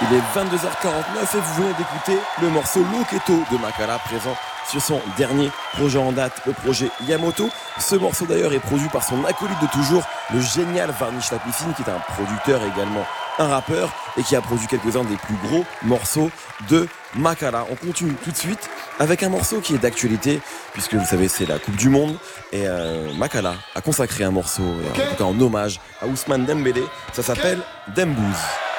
Il est 22h49 et vous venez d'écouter le morceau Loketo de Makala, présent sur son dernier projet en date, le projet Yamoto. Ce morceau d'ailleurs est produit par son acolyte de toujours, le génial Varnish Lapifine, qui est un producteur également un rappeur et qui a produit quelques-uns des plus gros morceaux de Makala. On continue tout de suite avec un morceau qui est d'actualité, puisque vous savez c'est la Coupe du Monde et Makala a consacré un morceau, en tout cas en hommage à Ousmane Dembélé. Ça s'appelle Dembouz.